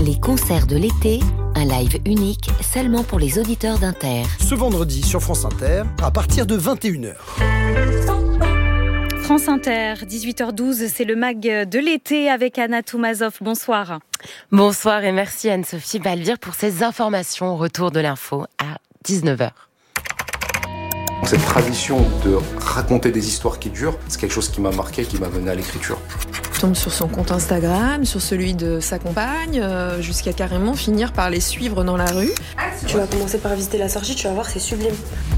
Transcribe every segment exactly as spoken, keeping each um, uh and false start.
Les concerts de l'été, un live unique seulement pour les auditeurs d'Inter. Ce vendredi sur France Inter, à partir de vingt et une heures. France Inter, dix-huit heures douze, c'est le mag de l'été avec Anna Toumazov. Bonsoir. Bonsoir et merci Anne-Sophie Balbir pour ces informations au retour de l'info à dix-neuf heures. Cette tradition de raconter des histoires qui durent, c'est quelque chose qui m'a marqué, qui m'a mené à l'écriture. Je tombe sur son compte Instagram, sur celui de sa compagne, euh, jusqu'à carrément finir par les suivre dans la rue. Tu vas commencer par visiter la sortie, tu vas voir, c'est sublime.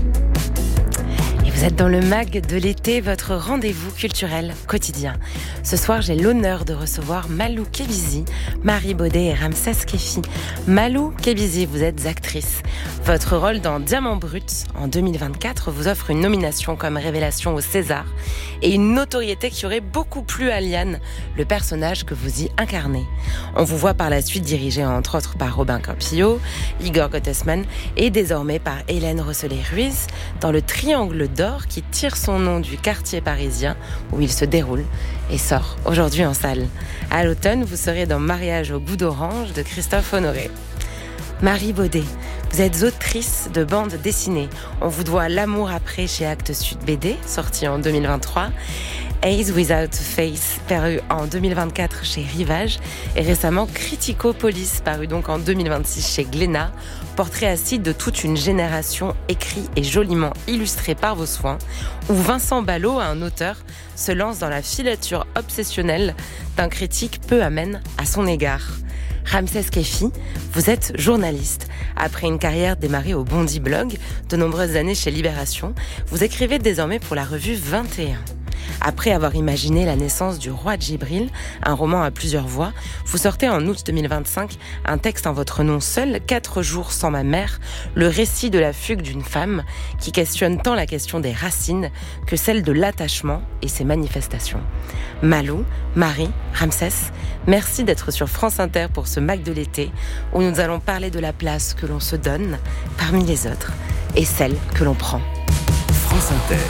Vous êtes dans le mag de l'été, votre rendez-vous culturel quotidien. Ce soir, j'ai l'honneur de recevoir Malou Kébizi, Marie Baudet et Ramsès Kefi. Malou Kébizi, vous êtes actrice. Votre rôle dans Diamant Brut en deux mille vingt-quatre vous offre une nomination comme révélation au César et une notoriété qui aurait beaucoup plu à Liane, le personnage que vous y incarnez. On vous voit par la suite dirigé entre autres par Robin Campillo, Igor Gottesman et désormais par Hélène Rosselet-Ruiz dans le Triangle d'Or qui tire son nom du quartier parisien où il se déroule et sort aujourd'hui en salle. À l'automne, vous serez dans Mariage au goût d'orange de Christophe Honoré. Marie Baudet, vous êtes autrice de bande dessinée. On vous doit L'amour après chez Actes Sud B D, sorti en deux mille vingt-trois. Ace Without a Face, paru en deux mille vingt-quatre chez Rivage, et récemment Critico Police, paru donc en deux mille vingt-six chez Glénat, portrait acide de toute une génération, écrit et joliment illustré par vos soins, où Vincent Ballot, un auteur, se lance dans la filature obsessionnelle d'un critique peu amène à son égard. Ramsès Kefi, vous êtes journaliste. Après une carrière démarrée au Bondi Blog, de nombreuses années chez Libération, vous écrivez désormais pour la revue vingt et un. Après avoir imaginé la naissance du roi Djibril, un roman à plusieurs voix, vous sortez en août deux mille vingt-cinq un texte en votre nom seul, Quatre jours sans ma mère, le récit de la fugue d'une femme qui questionne tant la question des racines que celle de l'attachement et ses manifestations. Malou, Marie, Ramsès, merci d'être sur France Inter pour ce mag de l'été où nous allons parler de la place que l'on se donne parmi les autres et celle que l'on prend. France Inter.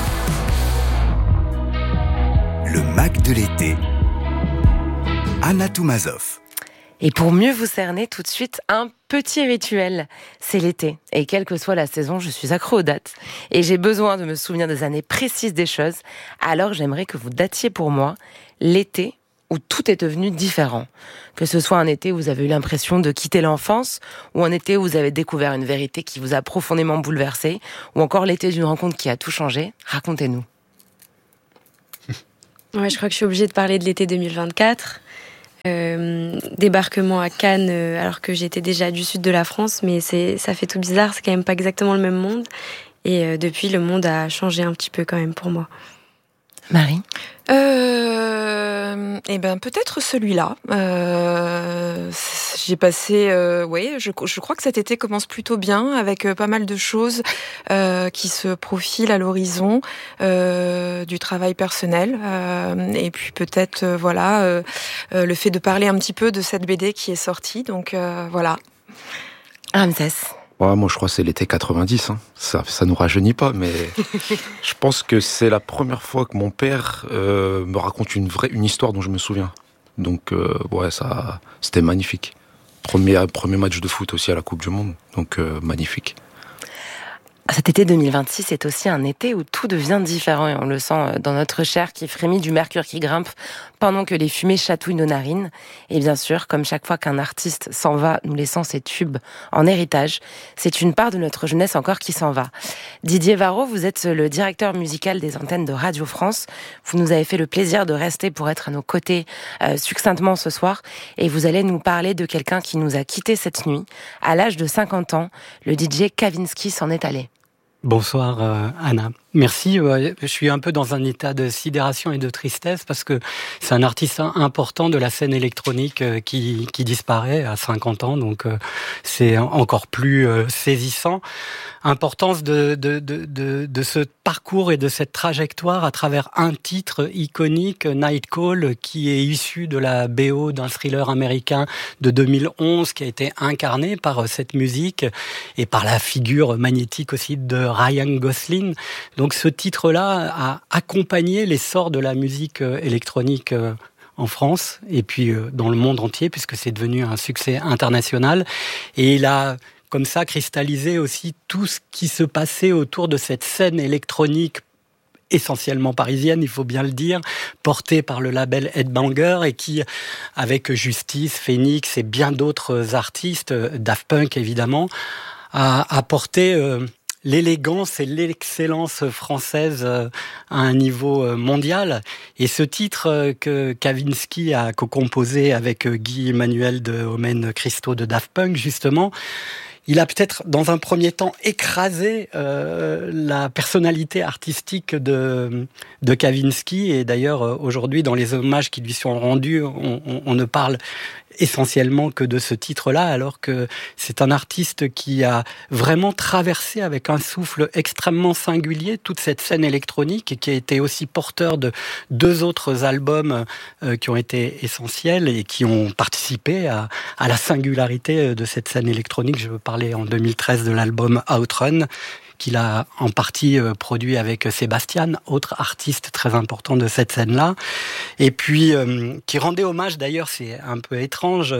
Le mag de l'été. Anna Toumazov. Et pour mieux vous cerner tout de suite, un petit rituel. C'est l'été. Et quelle que soit la saison, je suis accro aux dates. Et j'ai besoin de me souvenir des années précises des choses. Alors j'aimerais que vous datiez pour moi l'été où tout est devenu différent. Que ce soit un été où vous avez eu l'impression de quitter l'enfance, ou un été où vous avez découvert une vérité qui vous a profondément bouleversé, ou encore l'été d'une rencontre qui a tout changé. Racontez-nous. Ouais, je crois que je suis obligée de parler de l'été deux mille vingt-quatre. Euh, débarquement à Cannes, euh, alors que j'étais déjà du sud de la France, mais c'est, ça fait tout bizarre, c'est quand même pas exactement le même monde. Et euh, depuis, le monde a changé un petit peu quand même pour moi. Marie ? Euh, eh ben peut-être celui-là. Euh, j'ai passé, euh, oui, je, je crois que cet été commence plutôt bien avec euh, pas mal de choses euh, qui se profilent à l'horizon euh, du travail personnel euh, et puis peut-être euh, voilà euh, euh, le fait de parler un petit peu de cette B D qui est sortie. Donc euh, voilà. Ramsès. Ouais, moi, je crois que c'est l'été quatre-vingt-dix. Hein. Ça, ça nous rajeunit pas, mais je pense que c'est la première fois que mon père euh, me raconte une vraie, une histoire dont je me souviens. Donc, euh, ouais, ça, c'était magnifique. Premier, premier match de foot aussi à la Coupe du Monde, donc euh, magnifique. Cet été deux mille vingt-six est aussi un été où tout devient différent et on le sent dans notre chair qui frémit du mercure qui grimpe pendant que les fumées chatouillent nos narines. Et bien sûr, comme chaque fois qu'un artiste s'en va, nous laissant ses tubes en héritage, c'est une part de notre jeunesse encore qui s'en va. Didier Varro, vous êtes le directeur musical des antennes de Radio France. Vous nous avez fait le plaisir de rester pour être à nos côtés euh, succinctement ce soir et vous allez nous parler de quelqu'un qui nous a quittés cette nuit. À l'âge de cinquante ans, le D J Kavinsky s'en est allé. Bonsoir euh, Anna. Merci, euh, je suis un peu dans un état de sidération et de tristesse parce que c'est un artiste important de la scène électronique euh, qui, qui disparaît à cinquante ans, donc euh, c'est encore plus euh, saisissant. Importance de, de, de, de, de ce parcours et de cette trajectoire à travers un titre iconique, Night Call, qui est issu de la B O d'un thriller américain de deux mille onze, qui a été incarné par cette musique et par la figure magnétique aussi de Ryan Gosling. Donc ce titre-là a accompagné l'essor de la musique électronique en France et puis euh, dans le monde entier puisque c'est devenu un succès international. Et il a comme ça cristallisé aussi tout ce qui se passait autour de cette scène électronique essentiellement parisienne, il faut bien le dire, portée par le label Headbanger et qui, avec Justice, Phoenix et bien d'autres artistes, Daft Punk évidemment, a apporté euh, l'élégance et l'excellence française euh, à un niveau euh, mondial. Et ce titre euh, que Kavinsky a co-composé avec euh, Guy Emmanuel de Omen Christo de Daft Punk, justement, il a peut-être, dans un premier temps, écrasé euh, la personnalité artistique de, de Kavinsky. Et d'ailleurs, aujourd'hui, dans les hommages qui lui sont rendus, on, on, on ne parle essentiellement que de ce titre-là, alors que c'est un artiste qui a vraiment traversé avec un souffle extrêmement singulier toute cette scène électronique et qui a été aussi porteur de deux autres albums euh, qui ont été essentiels et qui ont participé à, à la singularité de cette scène électronique. Je veux parler en deux mille treize de l'album Outrun, qu'il a en partie produit avec Sébastien, autre artiste très important de cette scène-là, et puis euh, qui rendait hommage, d'ailleurs c'est un peu étrange,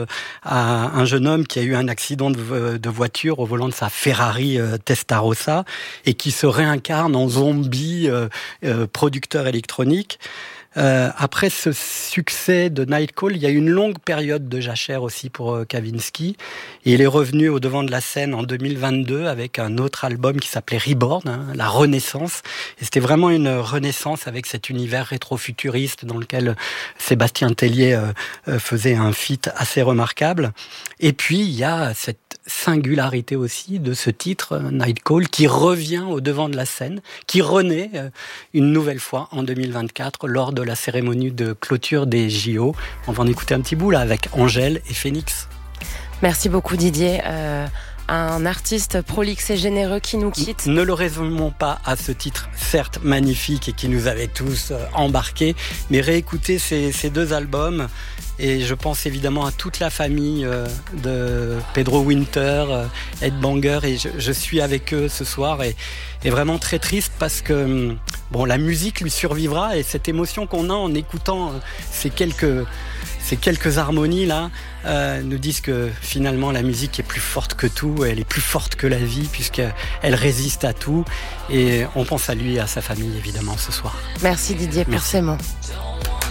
à un jeune homme qui a eu un accident de, de voiture au volant de sa Ferrari euh, Testarossa, et qui se réincarne en zombie euh, euh, producteur électronique. Euh, après ce succès de Nightcall, il y a eu une longue période de jachère aussi pour euh, Kavinsky. Et il est revenu au devant de la scène en deux mille vingt-deux avec un autre album qui s'appelait Reborn, hein, la Renaissance. Et c'était vraiment une renaissance avec cet univers rétro-futuriste dans lequel Sébastien Tellier euh, euh, faisait un feat assez remarquable. Et puis il y a cette singularité aussi de ce titre, Nightcall, qui revient au devant de la scène, qui renaît euh, une nouvelle fois en deux mille vingt-quatre lors de la cérémonie de clôture des J O. On va en écouter un petit bout là avec Angèle et Phoenix. Merci beaucoup Didier. Euh, un artiste prolixe et généreux qui nous quitte. Ne le résumons pas à ce titre, certes magnifique et qui nous avait tous euh, embarqués, mais réécoutez ces, ces deux albums. Et je pense évidemment à toute la famille euh, de Pedro Winter, euh, Headbanger, et je, je suis avec eux ce soir et, et vraiment très triste parce que bon, la musique lui survivra et cette émotion qu'on a en écoutant euh, ces quelques ces quelques harmonies là euh, nous disent que finalement la musique est plus forte que tout, elle est plus forte que la vie puisqu'elle résiste à tout, et on pense à lui et à sa famille évidemment ce soir. Merci Didier pour Merci. ces mots.